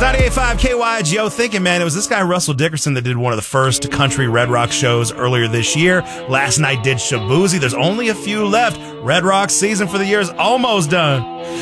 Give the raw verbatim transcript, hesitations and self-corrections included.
ninety-eight point five K Y G O. Thinking, man, it was this guy Russell Dickerson that did one of the first country Red Rock shows earlier this year. Last night did Shaboozey. There's only a few left. Red Rock season for the year is almost done.